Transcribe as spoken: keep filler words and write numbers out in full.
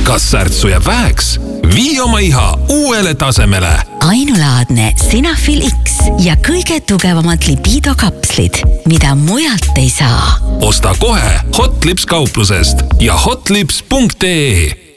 Kas särtsu jääb väheks? Vii oma iha uuele tasemele. Ainulaadne Senafil X ja kõige tugevamad lipiidokapslid, mida mujalt ei saa. Osta kohe Hotlips kauplusest ja hotlips punkt ee.